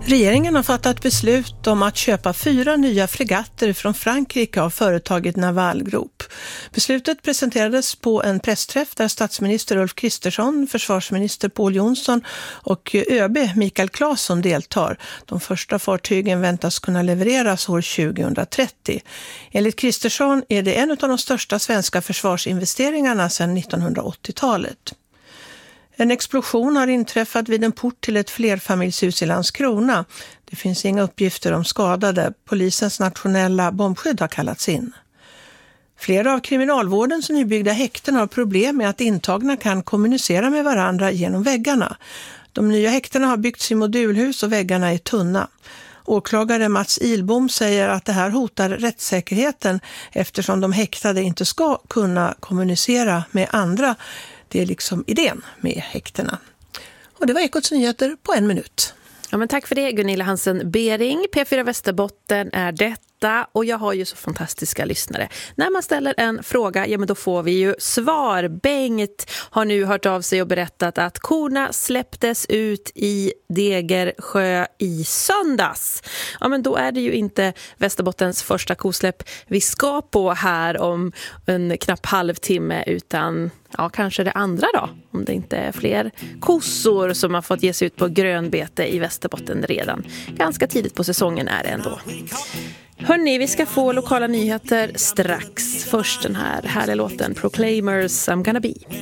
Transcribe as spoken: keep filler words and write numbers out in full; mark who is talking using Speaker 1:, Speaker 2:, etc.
Speaker 1: Regeringen har fattat beslut om att köpa fyra nya fregatter från Frankrike av företaget Naval Group. Beslutet presenterades på en pressträff där statsminister Ulf Kristersson, försvarsminister Pål Jonsson och ÖB Mikael Claesson deltar. De första fartygen väntas kunna levereras år tjugohundratrettio. Enligt Kristersson är det en av de största svenska försvarsinvesteringarna sedan nittonhundraåttiotalet. En explosion har inträffat vid en port till ett flerfamiljshus i Landskrona. Det finns inga uppgifter om skadade. Polisens nationella bombskydd har kallats in. Flera av kriminalvårdens nybyggda häkten har problem med att intagna kan kommunicera med varandra genom väggarna. De nya häktena har byggts i modulhus och väggarna är tunna. Åklagare Mats Ilbom säger att det här hotar rättssäkerheten eftersom de häktade inte ska kunna kommunicera med andra. Det är liksom idén med häktena. Och det var Ekots nyheter på en minut.
Speaker 2: Ja, men tack för det, Gunilla Hansen Bering. P fyra Västerbotten är detta, och jag har ju så fantastiska lyssnare. När man ställer en fråga, ja men då får vi ju svar. Bengt har nu hört av sig och berättat att korna släpptes ut i Degersjö i söndags. Ja, men då är det ju inte Västerbottens första kosläpp vi ska på här om en knapp halvtimme, utan ja, kanske det andra då, om det inte är fler kossor som har fått ge sig ut på grönbete i Västerbotten redan. Ganska tidigt på säsongen är det ändå. Hörrni, vi ska få lokala nyheter strax. Först den här härliga låten Proclaimers I'm gonna be.